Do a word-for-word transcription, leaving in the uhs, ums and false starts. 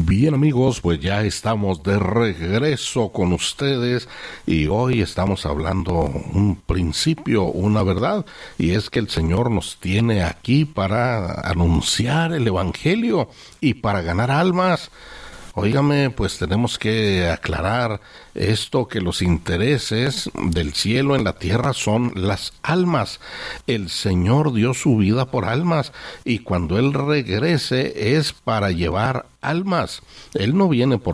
Bien amigos, pues ya estamos de regreso con ustedes y hoy estamos hablando un principio, una verdad, y es que el Señor nos tiene aquí para anunciar el Evangelio y para ganar almas. Óigame, pues tenemos que aclarar esto, que los intereses del cielo en la tierra son las almas. El Señor dio su vida por almas y cuando Él regrese es para llevar almas. Él no viene por